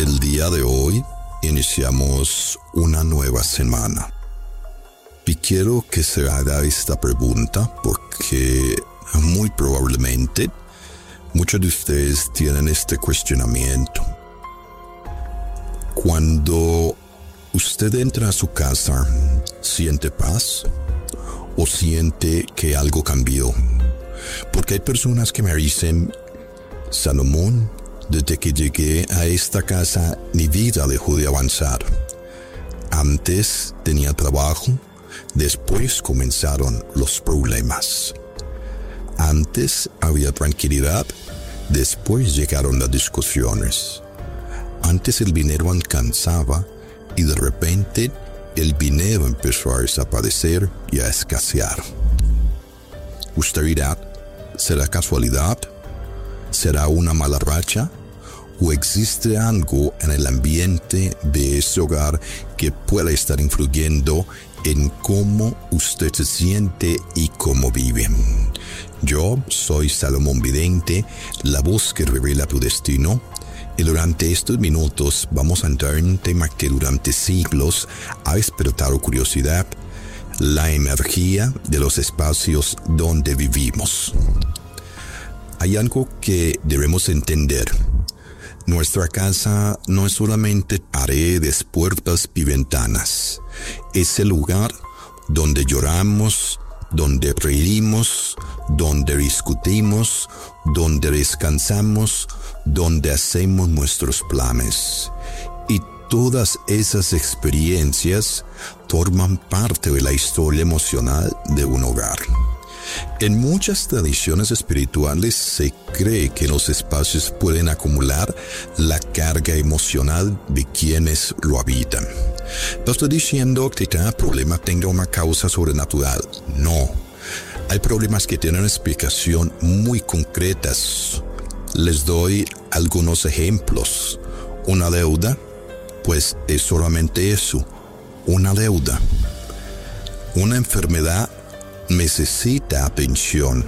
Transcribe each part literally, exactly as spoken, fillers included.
El día de hoy iniciamos una nueva semana. Y quiero que se haga esta pregunta porque muy probablemente muchos de ustedes tienen este cuestionamiento. Cuando usted entra a su casa, ¿siente paz o siente que algo cambió? Porque hay personas que me dicen, Salomón, desde que llegué a esta casa, mi vida dejó de avanzar. Antes tenía trabajo, después comenzaron los problemas. Antes había tranquilidad, después llegaron las discusiones. Antes el dinero alcanzaba y de repente el dinero empezó a desaparecer y a escasear. Usted dirá, ¿será casualidad? ¿Será una mala racha? ¿O existe algo en el ambiente de ese hogar que pueda estar influyendo en cómo usted se siente y cómo vive? Yo soy Salomón Vidente, la voz que revela tu destino, y durante estos minutos vamos a entrar en un tema que durante siglos ha despertado curiosidad, la energía de los espacios donde vivimos. Hay algo que debemos entender. Nuestra casa no es solamente paredes, puertas y ventanas. Es el lugar donde lloramos, donde reímos, donde discutimos, donde descansamos, donde hacemos nuestros planes. Y todas esas experiencias forman parte de la historia emocional de un hogar. En muchas tradiciones espirituales se cree que los espacios pueden acumular la carga emocional de quienes lo habitan. No estoy diciendo que cada problema tenga una causa sobrenatural, no. Hay problemas que tienen explicación muy concretas. Les doy algunos ejemplos. Una deuda, pues es solamente eso, una deuda. Una enfermedad necesita atención.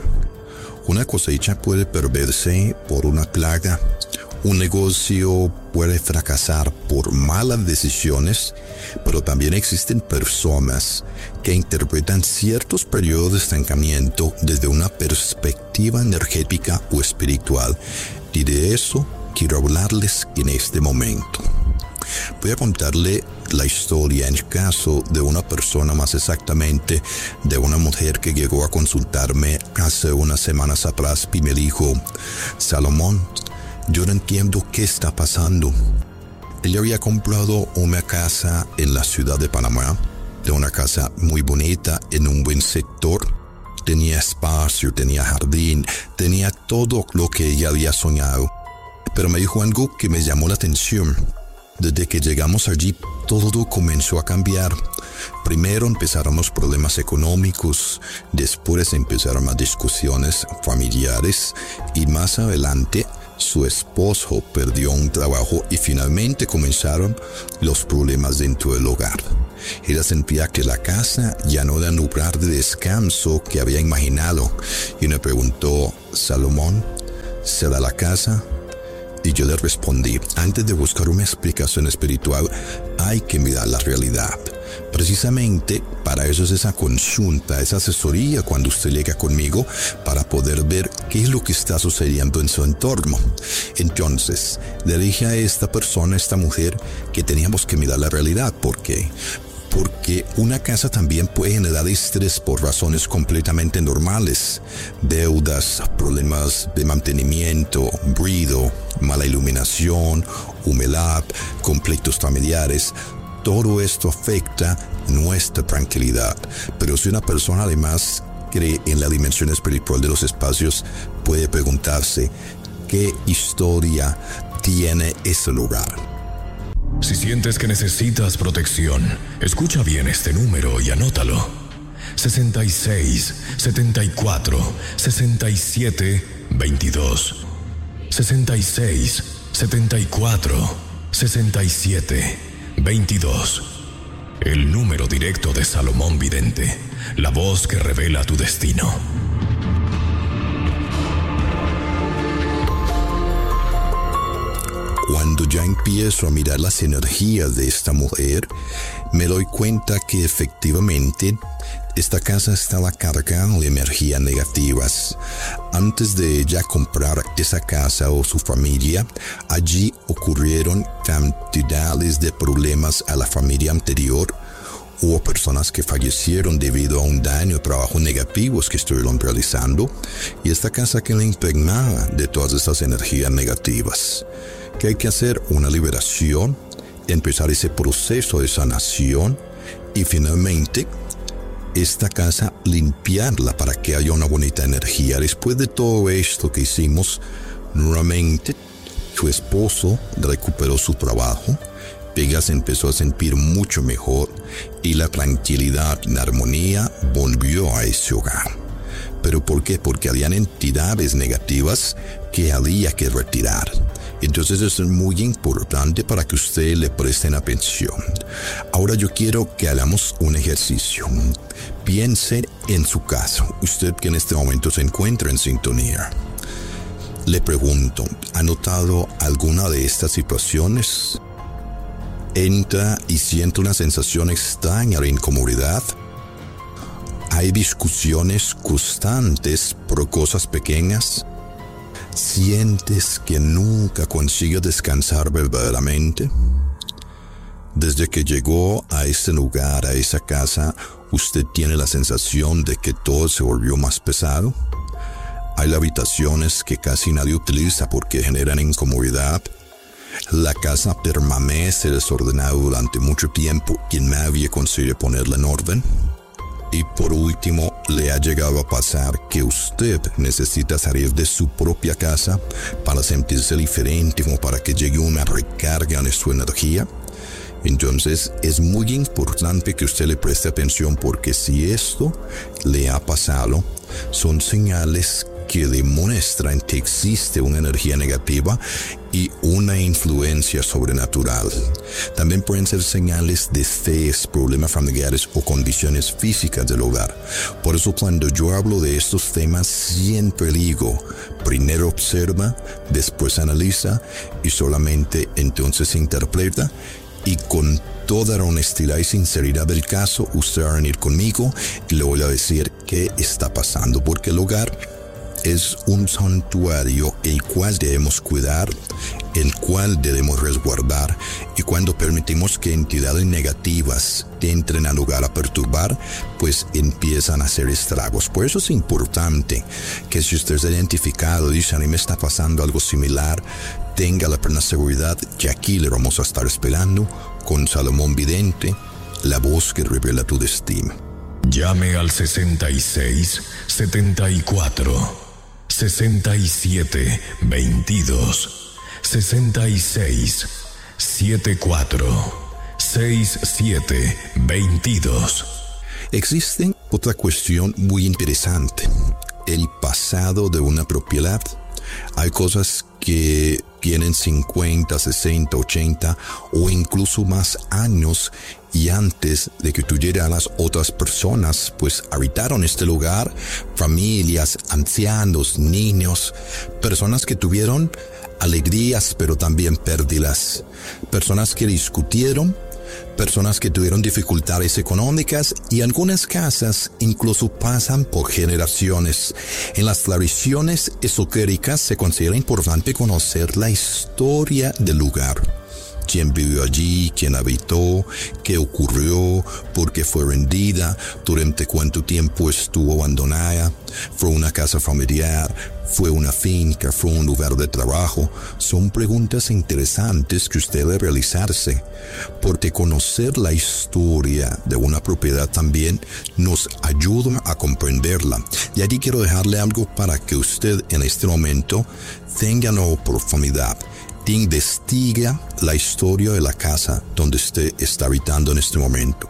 Una cosecha puede perderse por una plaga. Un negocio puede fracasar por malas decisiones, pero también existen personas que interpretan ciertos periodos de estancamiento desde una perspectiva energética o espiritual, y de eso quiero hablarles en este momento. Voy a contarle la historia en el caso de una persona, más exactamente de una mujer que llegó a consultarme hace unas semanas atrás y me dijo, Salomón, yo no entiendo qué está pasando. Ella había comprado una casa en la ciudad de Panamá, de una casa muy bonita, en un buen sector. Tenía espacio, tenía jardín, tenía todo lo que ella había soñado. Pero me dijo algo que me llamó la atención. Desde que llegamos allí, todo comenzó a cambiar. Primero empezaron los problemas económicos, después empezaron las discusiones familiares y más adelante su esposo perdió un trabajo y finalmente comenzaron los problemas dentro del hogar. Ella sentía que la casa ya no era un lugar de descanso que había imaginado y me preguntó, Salomón, ¿será la casa? Y yo le respondí, antes de buscar una explicación espiritual, hay que mirar la realidad. Precisamente para eso es esa consulta, esa asesoría cuando usted llega conmigo para poder ver qué es lo que está sucediendo en su entorno. Entonces, le dije a esta persona, a esta mujer, que teníamos que mirar la realidad. ¿Por qué? Porque una casa también puede generar estrés por razones completamente normales. Deudas, problemas de mantenimiento, ruido, mala iluminación, humedad, conflictos familiares. Todo esto afecta nuestra tranquilidad. Pero si una persona además cree en la dimensión espiritual de los espacios, puede preguntarse, ¿qué historia tiene ese lugar? Si sientes que necesitas protección, escucha bien este número y anótalo. sesenta y seis, setenta y cuatro, sesenta y siete, veintidós. sesenta y seis, setenta y cuatro, sesenta y siete, veintidós. El número directo de Salomón Vidente, la voz que revela tu destino. cuando ya empiezo a mirar las energías de esta mujer, me doy cuenta que efectivamente esta casa estaba cargada de energías negativas. Antes de ella comprar esa casa o su familia, allí ocurrieron cantidades de problemas a la familia anterior. Hubo personas que fallecieron debido a un daño o trabajos negativos que estuvieron realizando, y esta casa quedó impregnada de todas esas energías negativas. ¿Qué hay que hacer? Una liberación, empezar ese proceso de sanación y finalmente esta casa limpiarla para que haya una bonita energía. Después de todo esto que hicimos, nuevamente su esposo recuperó su trabajo, ella se empezó a sentir mucho mejor y la tranquilidad, la armonía volvió a ese hogar. ¿Pero por qué? Porque habían entidades negativas que había que retirar. Entonces eso es muy importante para que ustedes le presten atención. Ahora yo quiero que hagamos un ejercicio. Piense en su caso, usted que en este momento se encuentra en sintonía. Le pregunto, ¿ha notado alguna de estas situaciones? Entra y siente una sensación extraña de incomodidad. Hay discusiones constantes por cosas pequeñas. ¿Sientes que nunca consigues descansar verdaderamente? Desde que llegó a este lugar, a esa casa, ¿usted tiene la sensación de que todo se volvió más pesado? Hay habitaciones que casi nadie utiliza porque generan incomodidad. La casa permanece desordenada durante mucho tiempo y nadie consigue ponerla en orden. Y por último, ¿le ha llegado a pasar que usted necesita salir de su propia casa para sentirse diferente, como para que llegue una recarga de su energía? Entonces es muy importante que usted le preste atención, porque si esto le ha pasado, son señales que demuestran que existe una energía negativa y una influencia sobrenatural. También pueden ser señales de fe, problemas familiares o condiciones físicas del hogar. Por eso cuando yo hablo de estos temas siempre digo, primero observa, después analiza y solamente entonces interpreta, y con toda la honestidad y sinceridad del caso, usted va a venir conmigo y le voy a decir qué está pasando, porque el hogar es un santuario el cual debemos cuidar, el cual debemos resguardar, y cuando permitimos que entidades negativas entren al hogar a perturbar, pues empiezan a hacer estragos. Por eso es importante que si usted se ha identificado y dice, a mí me está pasando algo similar, tenga la plena seguridad que aquí le vamos a estar esperando con Salomón Vidente, la voz que revela tu destino. Llame al sesenta y seis, setenta y cuatro, sesenta y siete, veintidós, sesenta y seis, setenta y cuatro, sesenta y siete, veintidós. Existe otra cuestión muy interesante, el pasado de una propiedad. Hay cosas que tienen cincuenta, sesenta, ochenta o incluso más años, y antes de que tú llegaras, otras personas pues habitaron este lugar, familias, ancianos, niños, personas que tuvieron alegrías pero también pérdidas, personas que discutieron, personas que tuvieron dificultades económicas, y algunas casas incluso pasan por generaciones. En las tradiciones esotéricas se considera importante conocer la historia del lugar. Quién vivió allí, quién habitó, qué ocurrió, por qué fue vendida, durante cuánto tiempo estuvo abandonada, fue una casa familiar, fue una finca, fue un lugar de trabajo. Son preguntas interesantes que usted debe realizarse, porque conocer la historia de una propiedad también nos ayuda a comprenderla. Y aquí quiero dejarle algo para que usted en este momento tenga una oportunidad. Investiga la historia de la casa donde usted está habitando en este momento.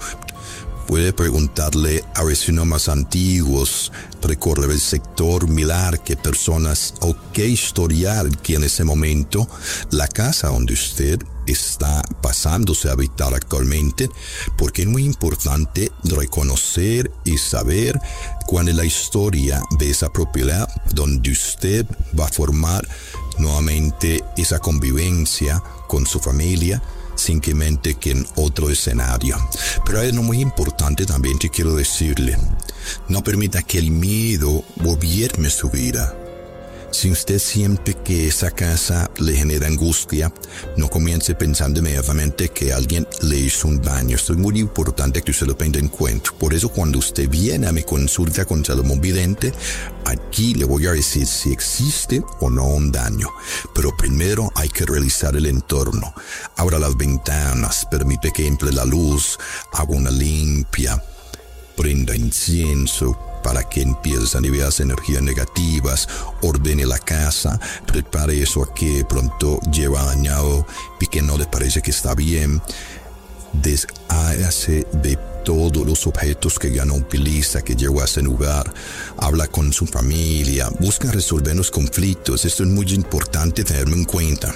Puede preguntarle a vecinos más antiguos, recorrer el sector, mirar qué personas o qué historial que en ese momento la casa donde usted está pasándose a habitar actualmente, porque es muy importante reconocer y saber cuál es la historia de esa propiedad donde usted va a formar nuevamente esa convivencia con su familia, simplemente que en otro escenario. Pero hay algo muy importante también que quiero decirle. No permita que el miedo gobierne su vida. Si usted siente que esa casa le genera angustia, no comience pensando inmediatamente que alguien le hizo un daño. Esto es muy importante que usted lo tenga en cuenta. Por eso cuando usted viene a mi consulta con Salomón Vidente, aquí le voy a decir si existe o no un daño. Pero primero hay que realizar el entorno. Abra las ventanas, permite que entre la luz, haga una limpia, prenda incienso, para que empiecen a liberar energías negativas, ordene la casa, prepare eso a que pronto lleva dañado y que no le parece que está bien. Deshágase de todos los objetos que ya no utiliza, que llegó a ese lugar. Habla con su familia, busca resolver los conflictos. Esto es muy importante tenerlo en cuenta.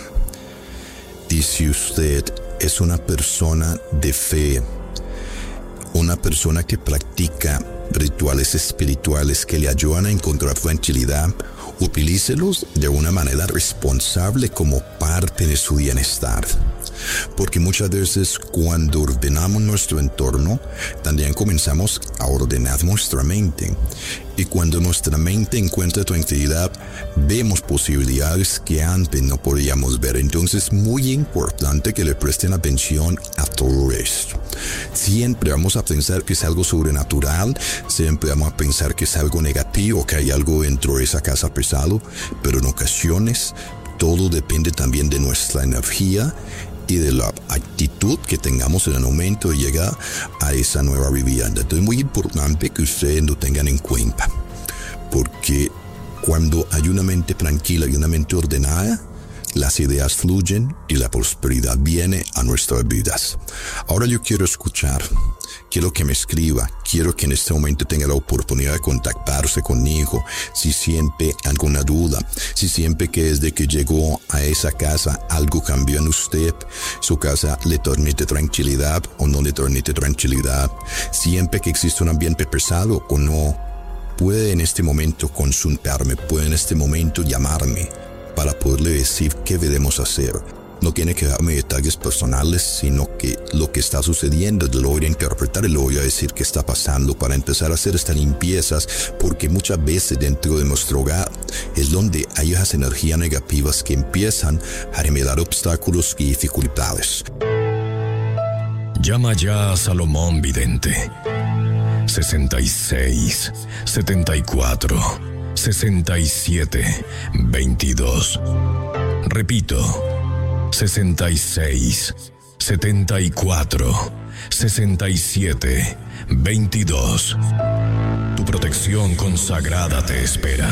Y si usted es una persona de fe, una persona que practica rituales espirituales que le ayudan a encontrar tranquilidad, utilícelos de una manera responsable como parte de su bienestar. Porque muchas veces cuando ordenamos nuestro entorno, también comenzamos a ordenar nuestra mente. Y cuando nuestra mente encuentra tranquilidad, vemos posibilidades que antes no podíamos ver. Entonces es muy importante que le presten atención a todo esto. Siempre vamos a pensar que es algo sobrenatural, siempre vamos a pensar que es algo negativo, que hay algo dentro de esa casa pesado, pero en ocasiones todo depende también de nuestra energía y de la actitud que tengamos en el momento de llegar a esa nueva vivienda. Entonces es muy importante que ustedes lo tengan en cuenta, porque cuando hay una mente tranquila y una mente ordenada, las ideas fluyen y la prosperidad viene a nuestras vidas. Ahora yo quiero escuchar, quiero que me escriba, quiero que en este momento tenga la oportunidad de contactarse conmigo, si siente alguna duda, si siente que desde que llegó a esa casa algo cambió en usted, su casa le transmite tranquilidad o no le transmite tranquilidad, siente que existe un ambiente pesado o no. Puede en este momento consultarme, puede en este momento llamarme para poderle decir qué debemos hacer. No tiene que darme detalles personales, sino que lo que está sucediendo lo voy a interpretar y le voy a decir qué está pasando para empezar a hacer estas limpiezas, porque muchas veces dentro de nuestro hogar es donde hay esas energías negativas que empiezan a generar obstáculos y dificultades. Llama ya a Salomón Vidente. sesenta y seis, setenta y cuatro, sesenta y siete, veintidós. Repito, sesenta y seis, setenta y cuatro, sesenta y siete, veintidós. Tu protección consagrada te espera.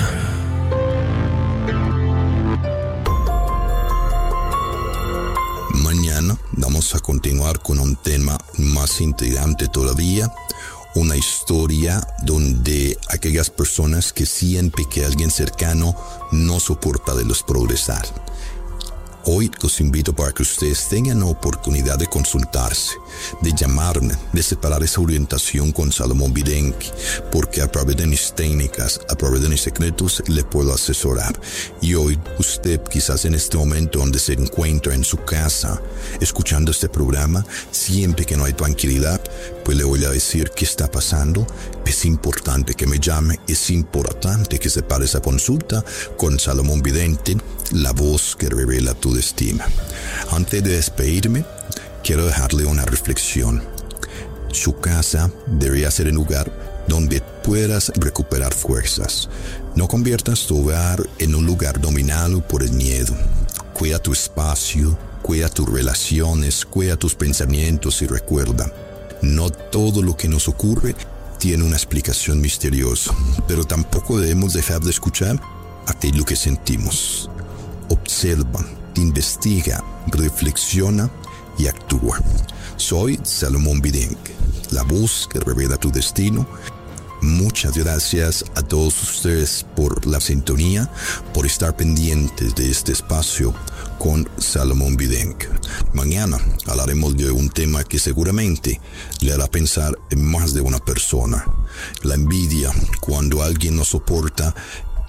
Mañana vamos a continuar con un tema más intrigante todavía. Una historia donde aquellas personas que sienten que alguien cercano no soporta de los progresar. Hoy los invito para que ustedes tengan la oportunidad de consultarse, de llamarme, de separar esa orientación con Salomón Vidente, porque a través de mis técnicas, a través de mis secretos, le puedo asesorar. Y hoy usted quizás en este momento donde se encuentra en su casa, escuchando este programa, siempre que no hay tranquilidad, pues le voy a decir qué está pasando. Es importante que me llame, es importante que separe esa consulta con Salomón Vidente, la voz que revela tu destino. Antes de despedirme, quiero dejarle una reflexión. Su casa debería ser el lugar donde puedas recuperar fuerzas. No conviertas tu hogar en un lugar dominado por el miedo. Cuida tu espacio, cuida tus relaciones, cuida tus pensamientos y recuerda, no todo lo que nos ocurre tiene una explicación misteriosa, pero tampoco debemos dejar de escuchar aquello que sentimos. Observa, investiga, reflexiona y actúa. Soy Salomón Vidente, la voz que revela tu destino. Muchas gracias a todos ustedes por la sintonía, por estar pendientes de este espacio con Salomón Vidente. Mañana hablaremos de un tema que seguramente le hará pensar en más de una persona. La envidia, cuando alguien no soporta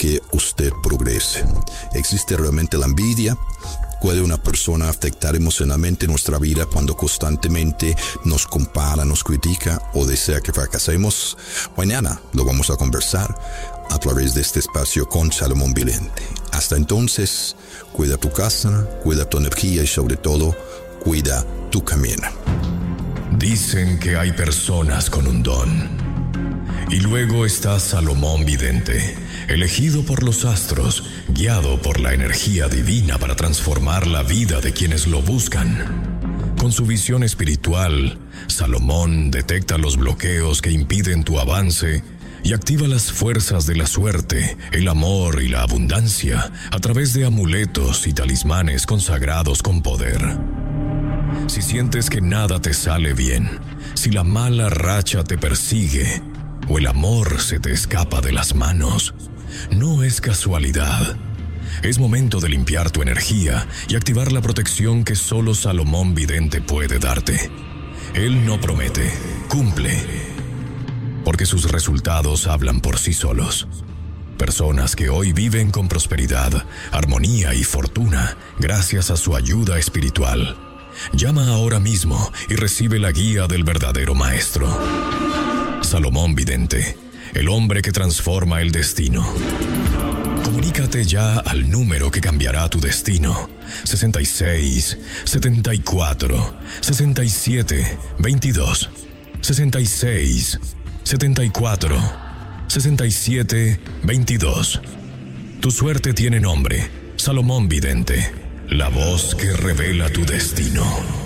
que usted progrese. ¿Existe realmente la envidia? ¿Puede una persona afectar emocionalmente nuestra vida cuando constantemente nos compara, nos critica o desea que fracasemos? Mañana lo vamos a conversar a través de este espacio con Salomón Vidente. Hasta entonces, cuida tu casa, cuida tu energía y sobre todo, cuida tu camino. Dicen que hay personas con un don. Y luego está Salomón Vidente, elegido por los astros, guiado por la energía divina para transformar la vida de quienes lo buscan. Con su visión espiritual, Salomón detecta los bloqueos que impiden tu avance y activa las fuerzas de la suerte, el amor y la abundancia a través de amuletos y talismanes consagrados con poder. Si sientes que nada te sale bien, si la mala racha te persigue o el amor se te escapa de las manos, no es casualidad. Es momento de limpiar tu energía y activar la protección que solo Salomón Vidente puede darte. Él no promete, cumple, porque sus resultados hablan por sí solos. Personas que hoy viven con prosperidad, armonía y fortuna gracias a su ayuda espiritual. Llama ahora mismo y recibe la guía del verdadero maestro. Salomón Vidente, el hombre que transforma el destino. Comunícate ya al número que cambiará tu destino. sesenta y seis, setenta y cuatro, sesenta y siete, veintidós. sesenta y seis, setenta y cuatro, sesenta y siete, veintidós. Tu suerte tiene nombre, Salomón Vidente, la voz que revela tu destino.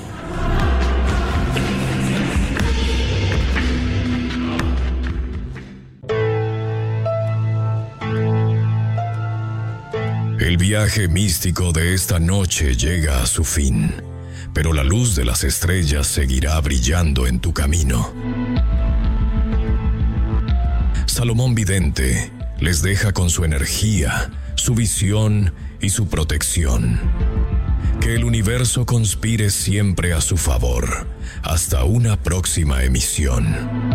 El viaje místico de esta noche llega a su fin, pero la luz de las estrellas seguirá brillando en tu camino. Salomón Vidente les deja con su energía, su visión y su protección. Que el universo conspire siempre a su favor. Hasta una próxima emisión.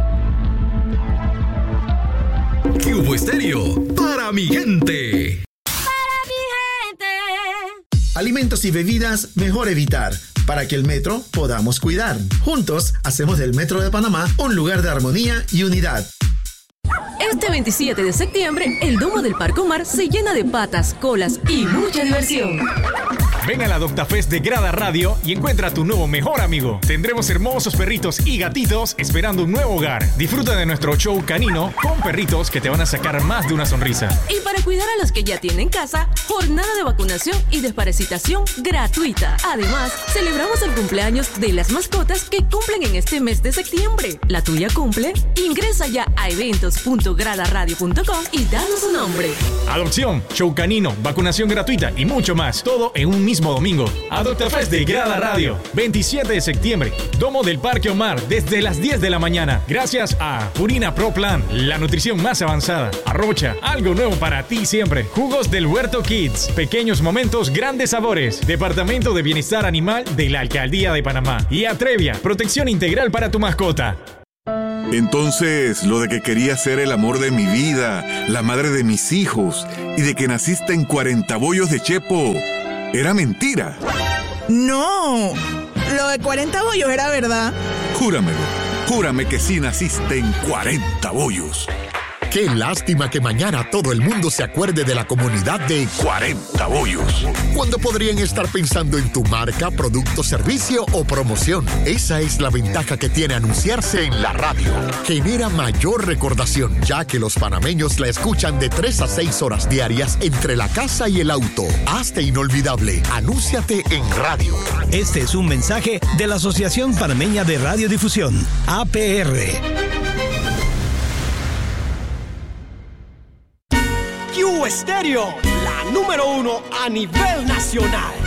Cubo Estéreo, para mi gente. Alimentos y bebidas mejor evitar, para que el metro podamos cuidar. Juntos hacemos del Metro de Panamá un lugar de armonía y unidad. Este veintisiete de septiembre, el domo del Parque Omar se llena de patas, colas y mucha diversión. Ven a la Adoptafest de Grada Radio y encuentra a tu nuevo mejor amigo. Tendremos hermosos perritos y gatitos esperando un nuevo hogar. Disfruta de nuestro show canino con perritos que te van a sacar más de una sonrisa. Y para cuidar a los que ya tienen casa, jornada de vacunación y desparasitación gratuita. Además, celebramos el cumpleaños de las mascotas que cumplen en este mes de septiembre. ¿La tuya cumple? Ingresa ya a eventos punto grada radio punto com y danos su nombre. Adopción, show canino, vacunación gratuita y mucho más. Todo en un mismo domingo. Adoptafest de Grada Radio, veintisiete de septiembre. Domo del Parque Omar, desde las diez de la mañana. Gracias a Purina Pro Plan, la nutrición más avanzada. Arrocha, algo nuevo para ti siempre. Jugos del Huerto Kids, pequeños momentos, grandes sabores. Departamento de Bienestar Animal de la Alcaldía de Panamá. Y Atrevia, protección integral para tu mascota. Entonces, lo de que quería ser el amor de mi vida, la madre de mis hijos, y de que naciste en cuarenta bollos de Chepo, ¿era mentira? No, lo de cuarenta bollos era verdad. Júramelo, júrame que sí naciste en cuarenta bollos. Qué lástima que mañana todo el mundo se acuerde de la comunidad de cuarenta bollos, cuando podrían estar pensando en tu marca, producto, servicio o promoción. Esa es la ventaja que tiene anunciarse en la radio. Genera mayor recordación, ya que los panameños la escuchan de tres a seis horas diarias entre la casa y el auto. Hazte inolvidable. Anúnciate en radio. Este es un mensaje de la Asociación Panameña de Radiodifusión, A P R. Cubo Estéreo, la número uno a nivel nacional.